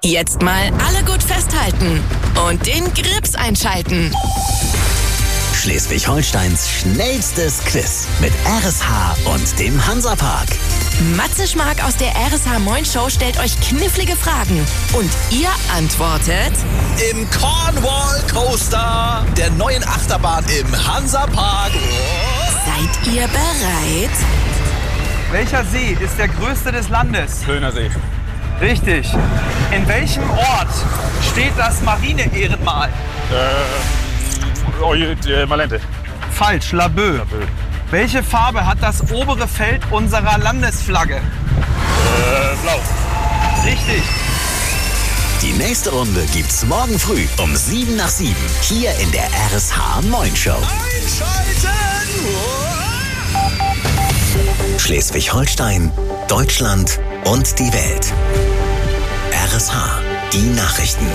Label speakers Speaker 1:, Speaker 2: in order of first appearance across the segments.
Speaker 1: Jetzt mal alle gut festhalten und den Grips einschalten.
Speaker 2: Schleswig-Holsteins schnellstes Quiz mit RSH und dem Hansapark.
Speaker 1: Matze Schmark aus der RSH Moin Show stellt euch knifflige Fragen und ihr antwortet
Speaker 3: im Cornwall Coaster, der neuen Achterbahn im Hansapark.
Speaker 1: Seid ihr bereit?
Speaker 4: Welcher See ist der größte des Landes?
Speaker 5: Plöner See.
Speaker 4: Richtig. In welchem Ort steht das Marine-Ehrenmal?
Speaker 5: Malente.
Speaker 4: Falsch, Laboe. Welche Farbe hat das obere Feld unserer Landesflagge?
Speaker 5: Blau.
Speaker 4: Richtig.
Speaker 2: Die nächste Runde gibt's morgen früh um 7:07 hier in der RSH Moin Show.
Speaker 3: Einschalten!
Speaker 2: Schleswig-Holstein, Deutschland und die Welt. RSH, die Nachrichten.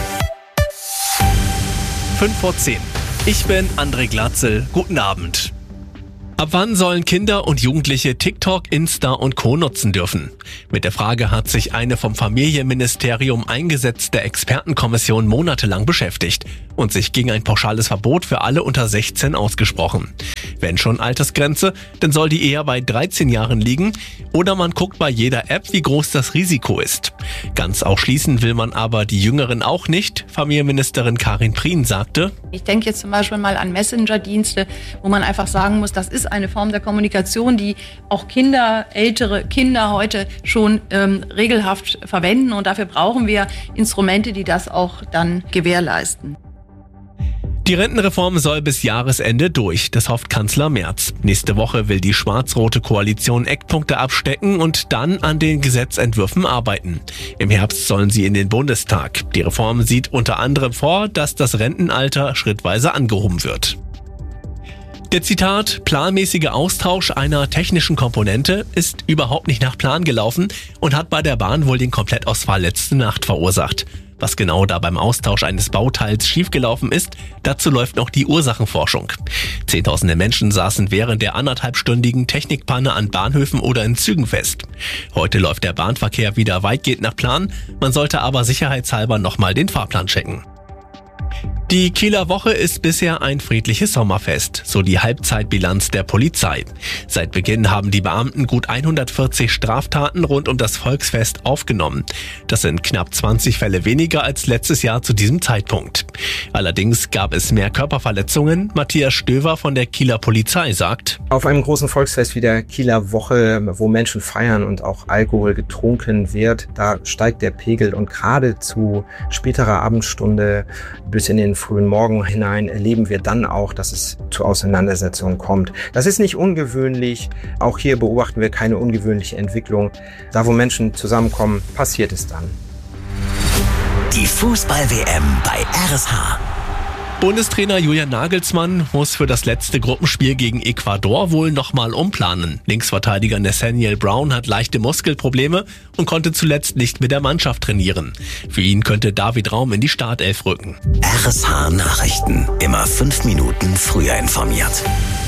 Speaker 6: 5:10. Ich bin André Glatzel. Guten Abend. Ab wann sollen Kinder und Jugendliche TikTok, Insta und Co. nutzen dürfen? Mit der Frage hat sich eine vom Familienministerium eingesetzte Expertenkommission monatelang beschäftigt und sich gegen ein pauschales Verbot für alle unter 16 ausgesprochen. Wenn schon Altersgrenze, dann soll die eher bei 13 Jahren liegen oder man guckt bei jeder App, wie groß das Risiko ist. Ganz ausschließen will man aber die Jüngeren auch nicht. Familienministerin Karin Prien sagte:
Speaker 7: Ich denke jetzt zum Beispiel mal an Messenger-Dienste, wo man einfach sagen muss, das ist eine Form der Kommunikation, die auch ältere Kinder heute schon regelhaft verwenden und dafür brauchen wir Instrumente, die das auch dann gewährleisten.
Speaker 6: Die Rentenreform soll bis Jahresende durch, das hofft Kanzler Merz. Nächste Woche will die schwarz-rote Koalition Eckpunkte abstecken und dann an den Gesetzentwürfen arbeiten. Im Herbst sollen sie in den Bundestag. Die Reform sieht unter anderem vor, dass das Rentenalter schrittweise angehoben wird. Der Zitat, planmäßige Austausch einer technischen Komponente ist überhaupt nicht nach Plan gelaufen und hat bei der Bahn wohl den Komplettausfall letzte Nacht verursacht. Was genau da beim Austausch eines Bauteils schiefgelaufen ist, dazu läuft noch die Ursachenforschung. Zehntausende Menschen saßen während der 1,5-stündigen Technikpanne an Bahnhöfen oder in Zügen fest. Heute läuft der Bahnverkehr wieder weitgehend nach Plan, man sollte aber sicherheitshalber nochmal den Fahrplan checken. Die Kieler Woche ist bisher ein friedliches Sommerfest, so die Halbzeitbilanz der Polizei. Seit Beginn haben die Beamten gut 140 Straftaten rund um das Volksfest aufgenommen. Das sind knapp 20 Fälle weniger als letztes Jahr zu diesem Zeitpunkt. Allerdings gab es mehr Körperverletzungen. Matthias Stöver von der Kieler Polizei sagt:
Speaker 8: Auf einem großen Volksfest wie der Kieler Woche, wo Menschen feiern und auch Alkohol getrunken wird, da steigt der Pegel und gerade zu späterer Abendstunde bis in den frühen Morgen hinein erleben wir dann auch, dass es zu Auseinandersetzungen kommt. Das ist nicht ungewöhnlich. Auch hier beobachten wir keine ungewöhnliche Entwicklung. Da, wo Menschen zusammenkommen, passiert es dann.
Speaker 2: Die Fußball-WM bei RSH.
Speaker 6: Bundestrainer Julian Nagelsmann muss für das letzte Gruppenspiel gegen Ecuador wohl nochmal umplanen. Linksverteidiger Nathaniel Brown hat leichte Muskelprobleme und konnte zuletzt nicht mit der Mannschaft trainieren. Für ihn könnte David Raum in die Startelf rücken.
Speaker 2: RSH Nachrichten. Immer 5 Minuten früher informiert.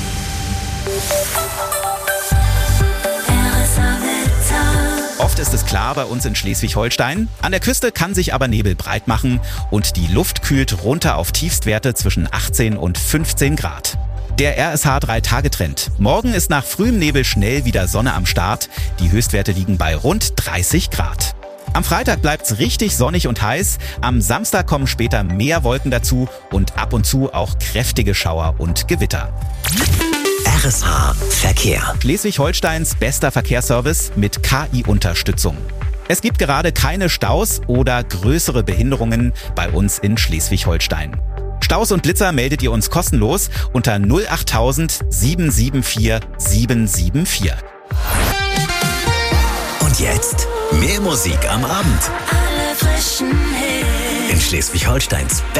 Speaker 9: Oft ist es klar bei uns in Schleswig-Holstein. An der Küste kann sich aber Nebel breit machen und die Luft kühlt runter auf Tiefstwerte zwischen 18 und 15 Grad. Der RSH 3-Tage-Trend. Morgen ist nach frühem Nebel schnell wieder Sonne am Start. Die Höchstwerte liegen bei rund 30 Grad. Am Freitag bleibt's richtig sonnig und heiß. Am Samstag kommen später mehr Wolken dazu und ab und zu auch kräftige Schauer und Gewitter.
Speaker 2: RSH Verkehr.
Speaker 9: Schleswig-Holsteins bester Verkehrsservice mit KI-Unterstützung. Es gibt gerade keine Staus oder größere Behinderungen bei uns in Schleswig-Holstein. Staus und Blitzer meldet ihr uns kostenlos unter 08000 774 774.
Speaker 2: Und jetzt mehr Musik am Abend.
Speaker 1: Alle frischen Hits.
Speaker 2: In Schleswig-Holsteins